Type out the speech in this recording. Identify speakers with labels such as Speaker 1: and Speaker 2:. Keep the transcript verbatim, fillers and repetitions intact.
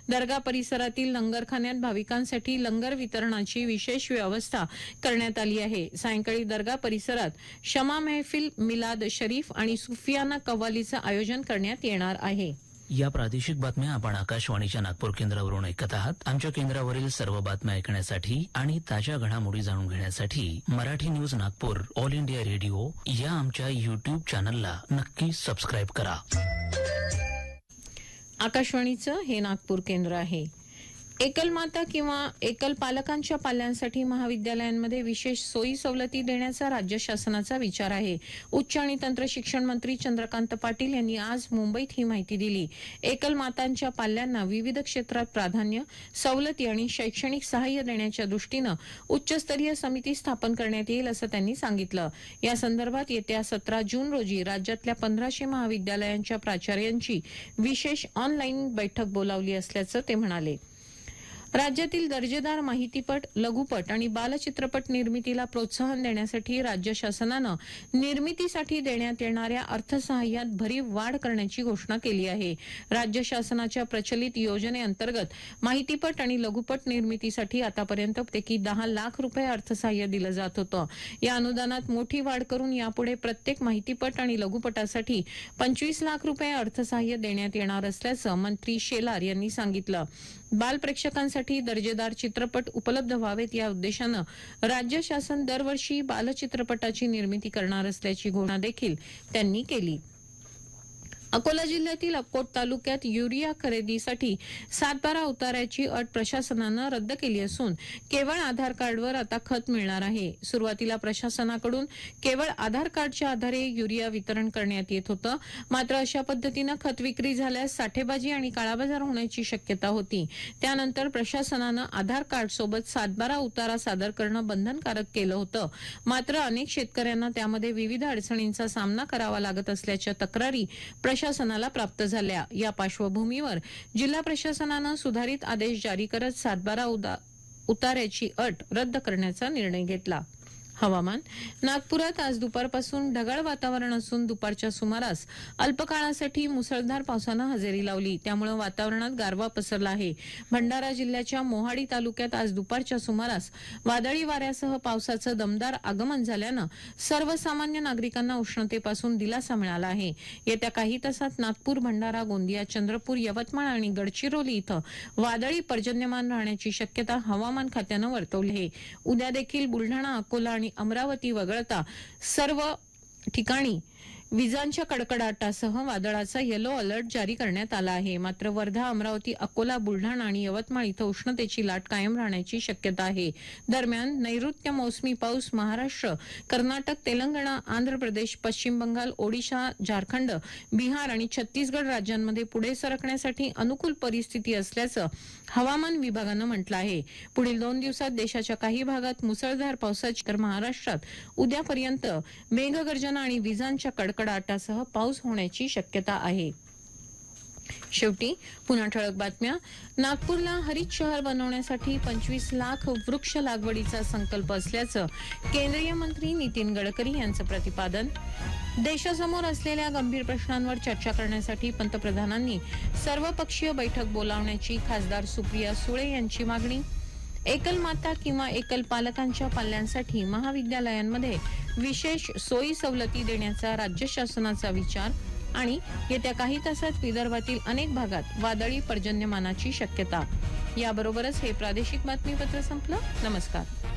Speaker 1: दर्गा परिसरातील लंगरखान्यात भाविकांसाठी लंगर वितरणाची विशेष व्यवस्था करण्यात आली आहे. सायंकाळी दर्गा परिसरात शमा महफिल, मिलाद शरीफ आणि सुफियाना कव्वालीचं आयोजन करण्यात येणार आहे.
Speaker 2: या प्रादेशिक बातम्या आपण आकाशवाणीच्या नागपूर केंद्रावरून ऐकत आहात. आमच्या केंद्रावरील सर्व बातम्या ऐकण्यासाठी आणि ताज्या घडामोडी जाणून घेण्यासाठी Marathi news Nagpur all India radio या आमच्या युट्यूब चॅनलला नक्की सबस्क्राईब करा.
Speaker 1: आकाशवाणीचं हे नागपूर केंद्र आहे. एकल माता किंवा एकल पालकांच्या पाल्यांसाठी महाविद्यालयांमध्ये विशेष सोयी सवलती देण्याचा राज्य शासनाचा विचार आहे. उच्च आणि तंत्र शिक्षण मंत्री चंद्रकांत पाटील यांनी आज मुंबईत ही माहिती दिली. एकल मातांच्या पाल्यांना विविध क्षेत्रात प्राधान्य, सवलती आणि शैक्षणिक सहाय्य देण्याच्या दृष्टीनं उच्चस्तरीय समिती स्थापन करण्यात येईल असं त्यांनी सांगितलं. या संदर्भात येत्या सतरा जून रोजी राज्यातल्या पंधराशे महाविद्यालयांच्या प्राचार्यांची विशेष ऑनलाईन बैठक बोलावली असल्याचं ते म्हणाले. राज्यातील दर्जेदार माहितीपट, लघुपट आणि बालचित्रपट निर्मितीला प्रोत्साहन देण्यासाठी राज्य शासनानं निर्मितीसाठी देण्यात येणाऱ्या अर्थसहाय्यात भरीव वाढ करण्याची घोषणा केली आहे. राज्य शासनाच्या प्रचलित योजनेअंतर्गत माहितीपट आणि लघुपट निर्मितीसाठी आतापर्यंत प्रत्येकी दहा लाख रुपये अर्थसहाय्य दिलं जात होतं. या अनुदानात मोठी वाढ करून यापुढे प्रत्येक माहितीपट आणि लघुपटासाठी पंचवीस लाख रुपये अर्थसहाय्य देण्यात येणार असल्याचं मंत्री शेलार यांनी सांगितलं. बाल प्रेक्षकांसाठी दर्जेदार चित्रपट उपलब्ध व्हावेत या उद्देशानं राज्य शासन दरवर्षी बालचित्रपटाची निर्मिती करणार असल्याची घोषणा देखील त्यांनी केली. अकोला जिल्ह्यातील अक्कोट तालुक्यात युरिया खरेदीसाठी सातबारा उतार्याची अट प्रशासनानं रद्द केली असून केवळ आधार कार्डवर आता खत मिळणार आहे. सुरुवातीला प्रशासनाकडून केवळ आधार कार्डच्या आधारे युरिया वितरण करण्यात येत होतं. मात्र अशा पद्धतीनं खत विक्री झाल्यास साठेबाजी आणि काळाबाजार होण्याची शक्यता होती. त्यानंतर प्रशासनानं आधार कार्डसोबत सातबारा उतारा सादर करणं बंधनकारक केलं होतं. मात्र अनेक शेतकऱ्यांना त्यामध्ये विविध अडचणींचा सामना करावा लागत असल्याच्या तक्रारी प्रशासनाला प्राप्त झाल्या. या पार्श्वभूमीवर जिल्हा प्रशासनानं सुधारित आदेश जारी करत सातबारा उतार्याची अट रद्द करण्याचा निर्णय घेतला. हवामान. नागपुरात आज दुपारपासून ढगाळ वातावरण असून दुपारच्या सुमारास अल्पकाळासाठी मुसळधार पावसानं हजेरी लावली. त्यामुळे वातावरणात गारवा पसरला आहे. भंडारा जिल्ह्याच्या मोहाडी तालुक्यात आज दुपारच्या सुमारास वादळी वाऱ्यासह पावसाचं दमदार आगमन झाल्यानं सर्वसामान्य नागरिकांना उष्णतेपासून दिलासा मिळाला आहे. येत्या काही तासात नागपूर, भंडारा, गोंदिया, चंद्रपूर, यवतमाळ आणि गडचिरोली इथं वादळी पर्जन्यमान राहण्याची शक्यता हवामान खात्यानं वर्तवली आहे. उद्या देखील बुलढाणा, अकोला आणि अमरावती वगळता सर्व ठिकाणी विजांच्या कडकडाटासह वादळाचा येलो अलर्ट जारी करण्यात आला आहे. मात्र वर्धा, अमरावती, अकोला, बुलढाणा आणि यवतमाळ इथं उष्णतेची लाट कायम राहण्याची शक्यता आहे. दरम्यान नैऋत्य मोसमी पाऊस महाराष्ट्र, कर्नाटक, तेलंगणा, आंध्र प्रदेश, पश्चिम बंगाल, ओडिशा, झारखंड, बिहार आणि छत्तीसगड राज्यांमध्ये पुढे सरकण्यासाठी अनुकूल परिस्थिती असल्याचं हवामान विभागानं म्हटलं आहे. पुढील दोन दिवसात देशाच्या काही भागात मुसळधार पावसाची तर महाराष्ट्रात उद्यापर्यंत मेघगर्जना आणि विजांच्या कडकडाटासह पाऊस होण्याची शक्यता आहे. शेवटी पुन्हा ठळक बातम्या. नागपूरला हरित शहर बनवण्यासाठी पंचवीस लाख वृक्ष लागवडीचा संकल्प असल्याचं केंद्रीय मंत्री नितीन गडकरी यांचं प्रतिपादन. देशासमोर असलेल्या गंभीर प्रश्नांवर चर्चा करण्यासाठी पंतप्रधानांनी सर्वपक्षीय बैठक बोलावण्याची खासदार सुप्रिया सुळे यांची मागणी. एकल माता किंवा एकल पालकांच्या पाल्यांसाठी महाविद्यालयांमध्ये विशेष सोयी सवलती देण्याचा राज्य शासनाचा विचार. आणि येत्या काही तासात विदर्भातील अनेक भागात वादळी पर्जन्यमानाची शक्यता. याबरोबरच हे प्रादेशिक बातमीपत्र संपलं. नमस्कार.